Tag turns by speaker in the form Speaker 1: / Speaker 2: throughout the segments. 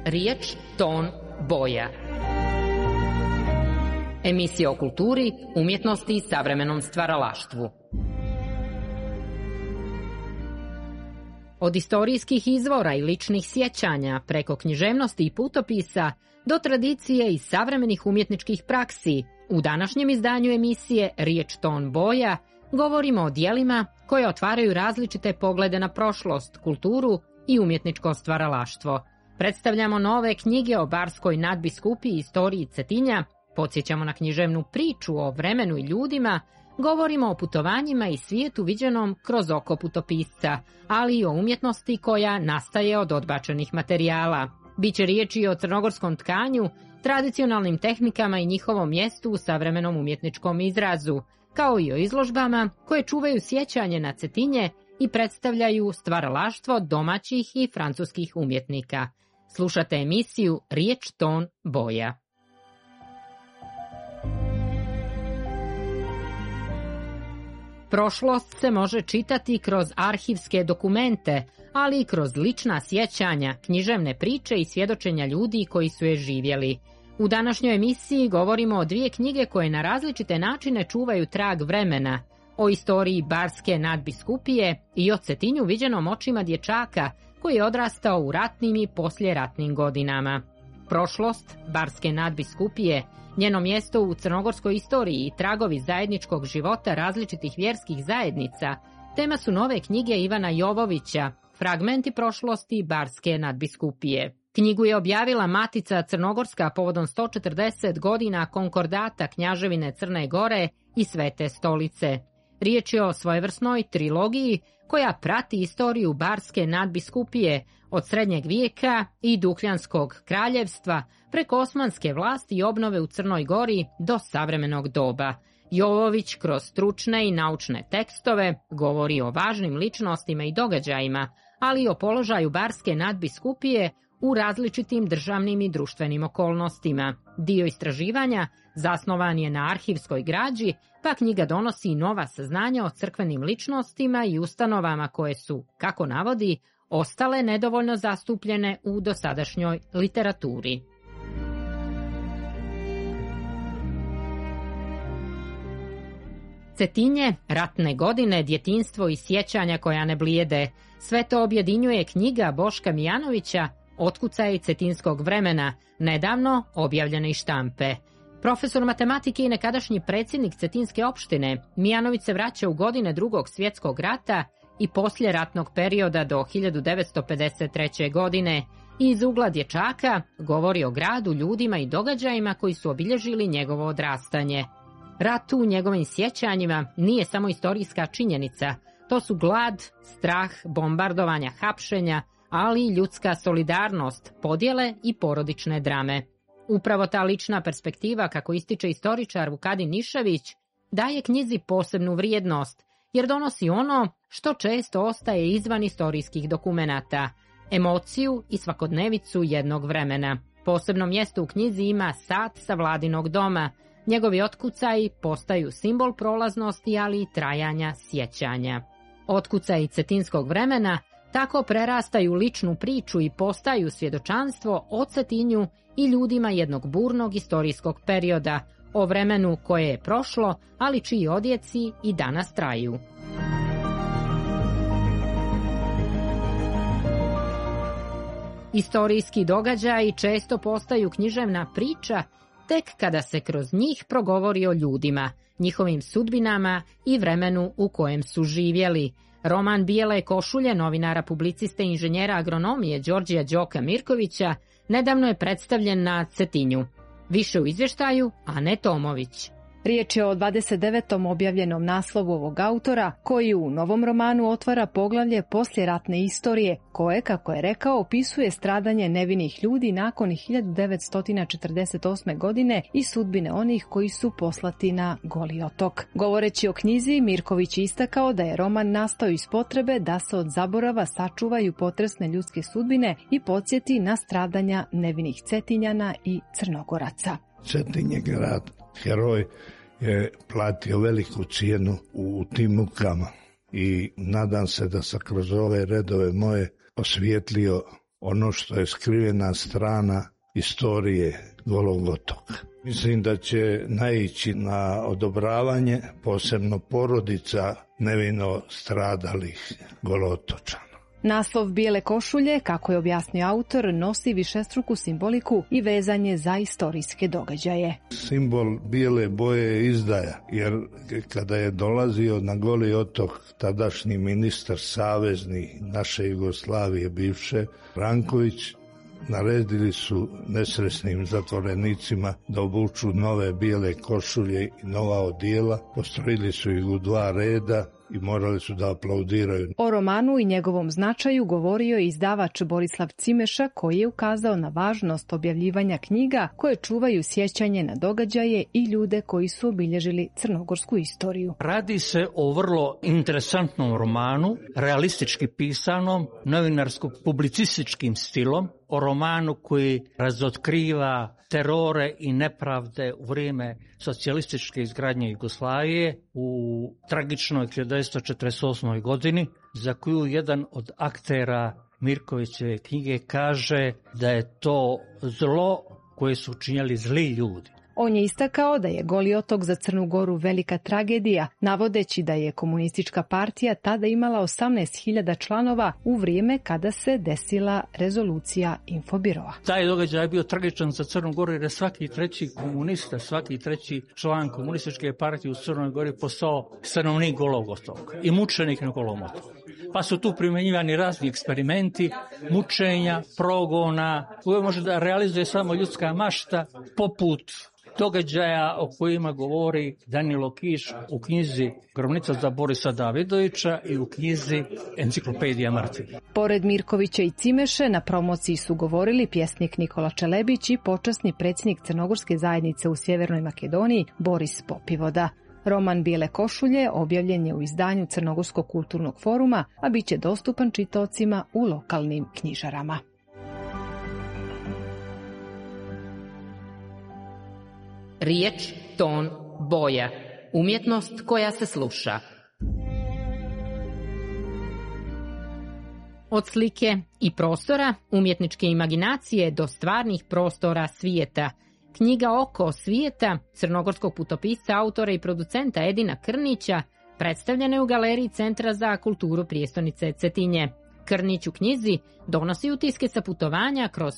Speaker 1: Riječ, ton, boja. Emisija o kulturi, umjetnosti i savremenom stvaralaštvu. Od istorijskih izvora i ličnih sjećanja, preko književnosti i putopisa, do tradicije i savremenih umjetničkih praksi, u današnjem izdanju emisije Riječ, ton, boja govorimo o dijelima koje otvaraju različite poglede na prošlost, kulturu i umjetničko stvaralaštvo. Predstavljamo nove knjige o barskoj nadbiskupiji i istoriji Cetinja, podsjećamo na književnu priču o vremenu i ljudima, govorimo o putovanjima i svijetu viđenom kroz oko putopisca, ali i o umjetnosti koja nastaje od odbačenih materijala. Biće riječi o crnogorskom tkanju, tradicionalnim tehnikama i njihovom mjestu u savremenom umjetničkom izrazu, kao i o izložbama koje čuvaju sjećanje na Cetinje i predstavljaju stvaralaštvo domaćih i francuskih umjetnika. Slušate emisiju Riječ, ton, boja. Prošlost se može čitati kroz arhivske dokumente, ali i kroz lična sjećanja, književne priče i svjedočenja ljudi koji su je živjeli. U današnjoj emisiji govorimo o dvije knjige koje na različite načine čuvaju trag vremena, o istoriji barske nadbiskupije i o Cetinju viđenom očima dječaka koji je odrastao u ratnim i poslijeratnim godinama. Prošlost barske nadbiskupije, njeno mjesto u crnogorskoj istoriji i tragovi zajedničkog života različitih vjerskih zajednica, tema su nove knjige Ivana Jovovića, Fragmenti prošlosti barske nadbiskupije. Knjigu je objavila Matica Crnogorska povodom 140 godina konkordata Knjaževine Crne Gore i Svete Stolice. Riječ je o svojevrsnoj trilogiji koja prati istoriju barske nadbiskupije od srednjeg vijeka i Dukljanskog kraljevstva preko osmanske vlasti i obnove u Crnoj Gori do savremenog doba. Jovović kroz stručne i naučne tekstove govori o važnim ličnostima i događajima, ali i o položaju barske nadbiskupije u različitim državnim i društvenim okolnostima. Dio istraživanja zasnovan je na arhivskoj građi, pa knjiga donosi i nova saznanja o crkvenim ličnostima i ustanovama koje su, kako navodi, ostale nedovoljno zastupljene u dosadašnjoj literaturi. Cetinje, ratne godine, djetinjstvo i sjećanja koja ne blijede, sve to objedinjuje knjiga Boška Mijanovića Otkucaji cetinskog vremena, nedavno objavljene iz štampe. Profesor matematike i nekadašnji predsjednik Cetinske opštine, Mijanović se vraća u godine Drugog svjetskog rata i poslijeratnog perioda do 1953. godine i iz ugla dječaka govori o gradu, ljudima i događajima koji su obilježili njegovo odrastanje. Rat u njegovim sjećanjima nije samo istorijska činjenica, to su glad, strah, bombardovanja, hapšenja, ali i ljudska solidarnost, podjele i porodične drame. Upravo ta lična perspektiva, kako ističe istoričar Vukadin Nišević, daje knjizi posebnu vrijednost, jer donosi ono što često ostaje izvan istorijskih dokumenata, emociju i svakodnevicu jednog vremena. Posebno mjesto u knjizi ima sat sa Vladinog doma. Njegovi otkucaji postaju simbol prolaznosti, ali i trajanja sjećanja. Otkucaji cetinskog vremena tako prerastaju ličnu priču i postaju svjedočanstvo o Cetinju i ljudima jednog burnog istorijskog perioda, o vremenu koje je prošlo, ali čiji odjeci i danas traju. Istorijski događaji često postaju književna priča tek kada se kroz njih progovori o ljudima, njihovim sudbinama i vremenu u kojem su živjeli. Roman Bijele košulje novinara, publiciste i inženjera agronomije Đorđija Đoka Mirkovića nedavno je predstavljen na Cetinju. Više u izvještaju Ane Tomović.
Speaker 2: Riječ je o 29. objavljenom naslovu ovog autora, koji u novom romanu otvara poglavlje poslijeratne istorije, koje, kako je rekao, opisuje stradanje nevinih ljudi nakon 1948. godine i sudbine onih koji su poslati na Goli otok. Govoreći o knjizi, Mirković istakao da je roman nastao iz potrebe da se od zaborava sačuvaju potresne ljudske sudbine i podsjeti na stradanja nevinih Cetinjana i Crnogoraca.
Speaker 3: Cetinje grad, heroj, je platio veliku cijenu u tim mukama i nadam se da sam kroz ove redove moje osvijetlio ono što je skrivena strana istorije Golog otoka. Mislim da će naići na odobravanje, posebno porodica nevino stradalih Golotočana.
Speaker 2: Naslov Bijele košulje, kako je objasnio autor, nosi višestruku simboliku i vezanje za istorijske događaje.
Speaker 3: Simbol bijele boje je izdaja, jer kada je dolazio na Goli otok tadašnji ministar savezni naše Jugoslavije bivše, Ranković, naredili su nesresnim zatvorenicima da obuču nove bijele košulje i nova odijela, postrojili su ih u 2 reda i morali su da aplaudiraju.
Speaker 2: O romanu i njegovom značaju govorio je izdavač Borislav Cimeša, koji je ukazao na važnost objavljivanja knjiga koje čuvaju sjećanje na događaje i ljude koji su obilježili crnogorsku istoriju.
Speaker 4: Radi se o vrlo interesantnom romanu, realistički pisanom, novinarsko-publicističkim stilom, o romanu koji razotkriva terore i nepravde u vrijeme socijalističke izgradnje Jugoslavije u tragičnoj 1948. godini, za koju jedan od aktera Mirkovićeve knjige kaže da je to zlo koje su učinjali zli ljudi.
Speaker 2: On je istakao da je Goli otok za Crnu Goru velika tragedija, navodeći da je komunistička partija tada imala 18.000 članova u vrijeme kada se desila rezolucija Infobiroa.
Speaker 4: Taj događaj je bio tragičan za Crnu Goru jer je svaki treći komunista, svaki treći član komunističke partije u Crnoj Gori postao stanovnik Golog otoka i mučenik na Golom otoku. Pa su tu primjenjivani razni eksperimenti, mučenja, progona, koje može da realizuje samo ljudska mašta, poput događaja o kojima govori Danilo Kiš u knjizi Grobnica za Borisa Davidovića i u knjizi Enciklopedija mrtvih.
Speaker 2: Pored Mirkovića i Cimeše, na promociji su govorili pjesnik Nikola Čelebić i počasni predsjednik Crnogorske zajednice u Sjevernoj Makedoniji Boris Popivoda. Roman Bijele košulje objavljen je u izdanju Crnogorskog kulturnog foruma, a bit će dostupan čitaocima u lokalnim knjižarama.
Speaker 1: Riječ, ton, boja. Umjetnost koja se sluša. Od slike i prostora, umjetničke imaginacije do stvarnih prostora svijeta. Knjiga Oko svijeta, crnogorskog putopisca, autora i producenta Edina Krnića, predstavljena je u galeriji Centra za kulturu prijestolnice Cetinje. Krnić u knjizi donosi utiske sa putovanja kroz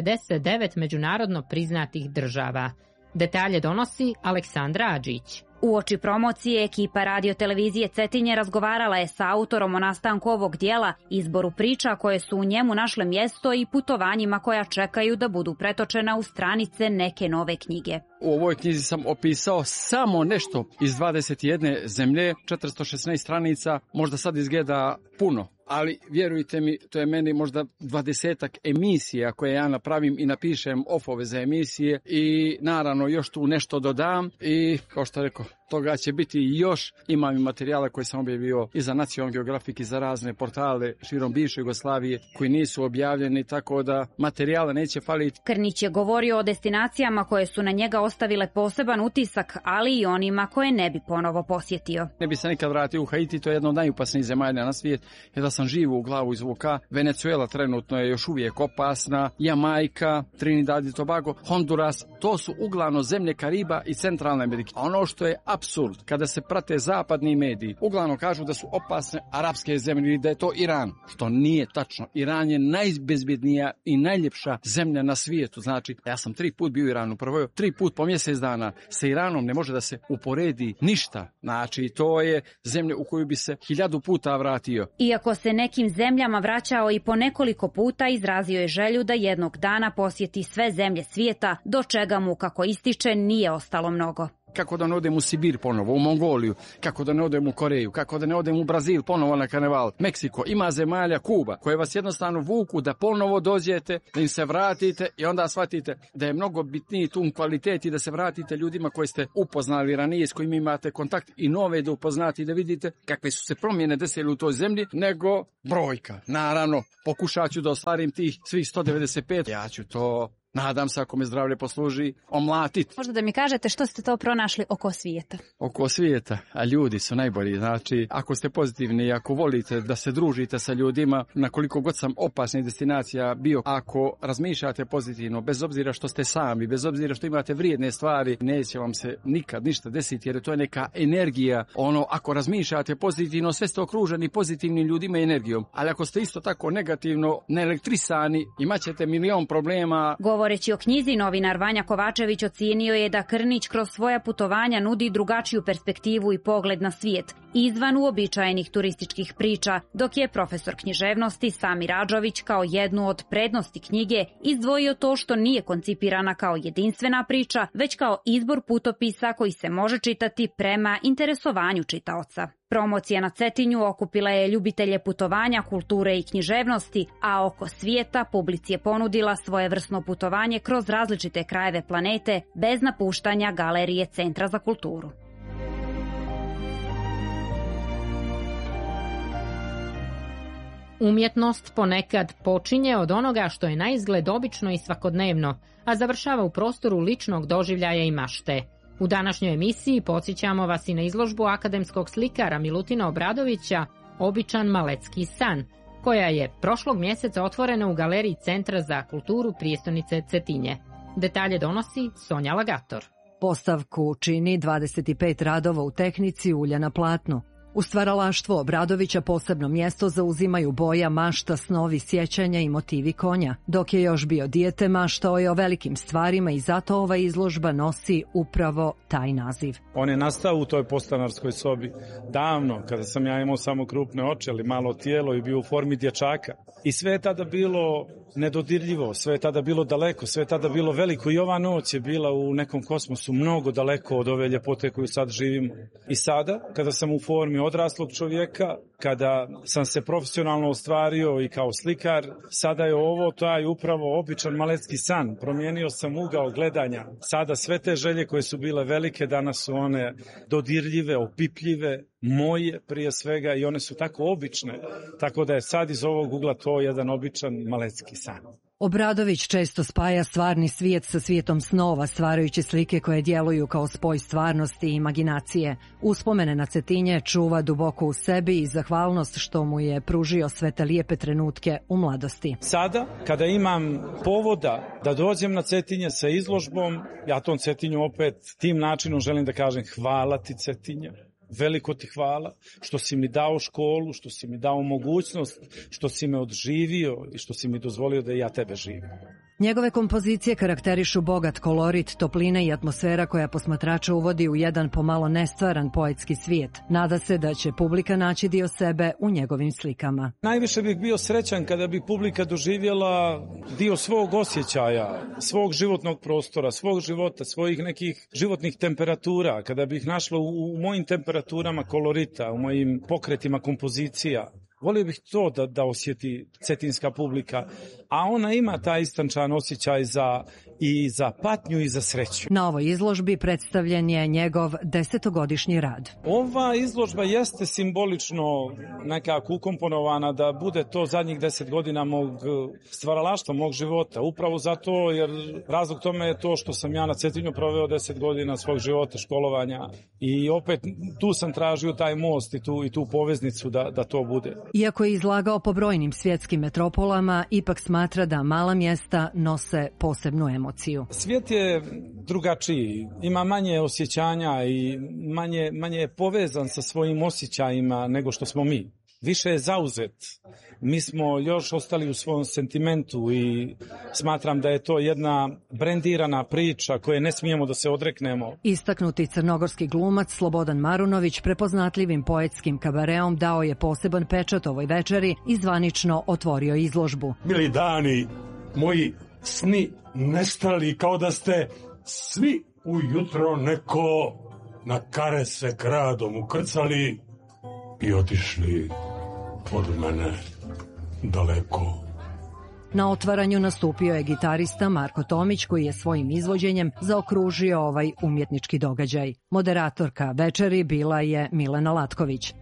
Speaker 1: 159 međunarodno priznatih država. Detalje donosi Aleksandra Adžić.
Speaker 5: Uoči promocije ekipa radio-televizije Cetinje razgovarala je sa autorom o nastanku ovog dijela, izboru priča koje su u njemu našle mjesto i putovanjima koja čekaju da budu pretočena u stranice neke nove knjige.
Speaker 6: U ovoj knjizi sam opisao samo nešto iz 21 zemlje, 416 stranica, možda sad izgleda puno. Ali vjerujte mi, to je meni možda 20-ak emisija koje ja napravim i napišem ofove za emisije i naravno još tu nešto dodam i kao što rekao, toga će biti još. Imam i materijala koje sam objavio i za Nacional Geographic i za razne portale širom bivše Jugoslavije koji nisu objavljeni, tako da materijala neće faliti.
Speaker 5: Krnić je govorio o destinacijama koje su na njega ostavile poseban utisak, ali i onima koje ne bi ponovo posjetio.
Speaker 6: Ne bi se nikad vratio u Haiti, to je jedna od najopasnijih zemalja na svijet, jer da sam živo u glavu izvuka. Venezuela trenutno je još uvijek opasna, Jamajka, Trinidad i Tobago, Honduras, to su uglavnom zemlje Kariba i Centralne Amerike. A ono što je apsurd, kada se prate zapadni mediji, uglavnom kažu da su opasne arapske zemlje i da je to Iran, što nije tačno. Iran je najbezbjednija i najljepša zemlja na svijetu. Znači, ja sam 3 put bio u Iranu, prvo 3 put po mjesec dana. Sa Iranom ne može da se uporedi ništa. Znači, to je zemlja u koju bi se 1000 puta vratio.
Speaker 5: Iako se nekim zemljama vraćao i po nekoliko puta, izrazio je želju da jednog dana posjeti sve zemlje svijeta, do čega mu, kako ističe, nije ostalo mnogo.
Speaker 6: Kako da ne odem u Sibir ponovo, u Mongoliju, kako da ne odem u Koreju, kako da ne odem u Brazil ponovo na karneval, Meksiko, ima zemalja, Kuba, koje vas jednostavno vuku da ponovo dođete, da im se vratite i onda shvatite da je mnogo bitniji tu kvaliteti da se vratite ljudima koje ste upoznali ranije, s kojima imate kontakt i nove da upoznate i da vidite kakve su se promjene desile u toj zemlji, nego brojka. Naravno, pokušat ću da ostvarim tih svih 195, ja ću to nadam se ako me zdravlje posluži, omlatiti.
Speaker 5: Možda da mi kažete što ste to pronašli oko svijeta?
Speaker 6: Oko svijeta, a ljudi su najbolji. Znači, ako ste pozitivni i ako volite da se družite sa ljudima, na koliko god sam opasnih destinacija bio, ako razmišljate pozitivno, bez obzira što ste sami, bez obzira što imate vrijedne stvari, neće vam se nikad ništa desiti, jer to je neka energija. Ako razmišljate pozitivno, sve ste okruženi pozitivnim ljudima i energijom. Ali ako ste isto tako negativno, neelektrisani, imat ćete milion problema.
Speaker 5: Govoreći o knjizi, novinar Vanja Kovačević ocijenio je da Krnić kroz svoja putovanja nudi drugačiju perspektivu i pogled na svijet, izvan uobičajenih turističkih priča, dok je profesor književnosti Sami Radžović kao jednu od prednosti knjige izdvojio to što nije koncipirana kao jedinstvena priča, već kao izbor putopisa koji se može čitati prema interesovanju čitaoca. Promocija na Cetinju okupila je ljubitelje putovanja, kulture i književnosti, a oko svijeta publici je ponudila svojevrsno putovanje kroz različite krajeve planete bez napuštanja galerije Centra za kulturu.
Speaker 1: Umjetnost ponekad počinje od onoga što je naizgled obično i svakodnevno, a završava u prostoru ličnog doživljaja i mašte. U današnjoj emisiji podsjećamo vas i na izložbu akademskog slikara Milutina Obradovića Običan malecki san, koja je prošlog mjeseca otvorena u galeriji Centra za kulturu prijestolnice Cetinje. Detalje donosi Sonja Lagator.
Speaker 2: Postavku čini 25 radova u tehnici ulja na platnu. U stvaralaštvu Obradovića posebno mjesto zauzimaju boja, mašta, snovi, sjećanja i motivi konja. Dok je još bio dijete, maštao je o velikim stvarima i zato ova izložba nosi upravo taj naziv.
Speaker 7: On je nastao u toj podstanarskoj sobi davno, kada sam ja imao samo krupne oči, ali malo tijelo i bio u formi dječaka. I sve je tada bilo nedodirljivo, sve je tada bilo daleko, sve je tada bilo veliko i ova noć je bila u nekom kosmosu mnogo daleko od ove ljepote koju sad živimo. I sada, kada sam u formi odraslog čovjeka, kada sam se profesionalno ostvario i kao slikar, sada je ovo taj upravo običan malecki san. Promijenio sam ugao gledanja. Sada sve te želje koje su bile velike, danas su one dodirljive, opipljive, moje prije svega i one su tako obične. Tako da je sad iz ovog ugla to jedan običan malecki san.
Speaker 2: Obradović često spaja stvarni svijet sa svijetom snova, stvarajući slike koje djeluju kao spoj stvarnosti i imaginacije. Uspomene na Cetinje čuva duboko u sebi i zahvalnost što mu je pružio sve te lijepe trenutke u mladosti.
Speaker 7: Sada, kada imam povoda da dođem na Cetinje sa izložbom, ja tom Cetinju opet tim načinom želim da kažem hvala ti Cetinje. Veliko ti hvala što si mi dao školu, što si mi dao mogućnost, što si me odživio i što si mi dozvolio da ja tebe živim.
Speaker 2: Njegove kompozicije karakterišu bogat kolorit, toplina i atmosfera koja posmatrača uvodi u jedan pomalo nestvaran poetski svijet. Nada se da će publika naći dio sebe u njegovim slikama.
Speaker 7: Najviše bih bio srećan kada bi publika doživjela dio svog osjećaja, svog životnog prostora, svog života, svojih nekih životnih temperatura, kada bih našla u mojim temperaturama kolorita, u mojim pokretima kompozicija. Volio bih to da osjeti cetinska publika, a ona ima taj istančan osjećaj i za patnju i za sreću.
Speaker 2: Na ovoj izložbi predstavljen je njegov 10-godišnji rad.
Speaker 7: Ova izložba jeste simbolično nekako ukomponovana da bude to zadnjih 10 godina mog stvaralaštva, mog života. Upravo zato jer razlog tome je to što sam ja na Cetinju proveo 10 godina svog života, školovanja i opet tu sam tražio taj most i tu poveznicu da to bude.
Speaker 2: Iako je izlagao po brojnim svjetskim metropolama, ipak smatra da mala mjesta nose posebnu emociju.
Speaker 7: Svijet je drugačiji, ima manje osjećanja i manje je povezan sa svojim osjećajima nego što smo mi. Više je zauzet. Mi smo još ostali u svom sentimentu i smatram da je to jedna brendirana priča koje ne smijemo da se odreknemo.
Speaker 2: Istaknuti crnogorski glumac Slobodan Marunović prepoznatljivim poetskim kabareom dao je poseban pečat ovoj večeri i zvanično otvorio izložbu.
Speaker 8: Mili dani, moji sni nestali kao da ste svi ujutro neko na kare se gradom ukrcali i otišli od mene daleko.
Speaker 2: Na otvaranju nastupio je gitarista Marko Tomić koji je svojim izvođenjem zaokružio ovaj umjetnički događaj. Moderatorka večeri bila je Milena Latković.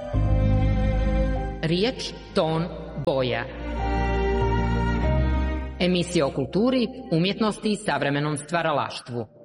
Speaker 1: Riječ, ton, boja. Emisija o kulturi, umjetnosti i savremenom stvaralaštvu.